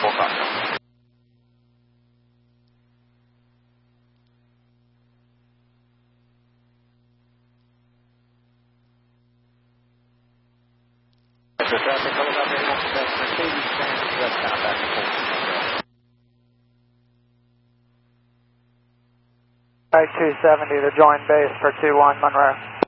Full contact. So traffic, helicopter 81 Mercedes Benz westbound back to Fulton. 270 to join base for 21 Monroe.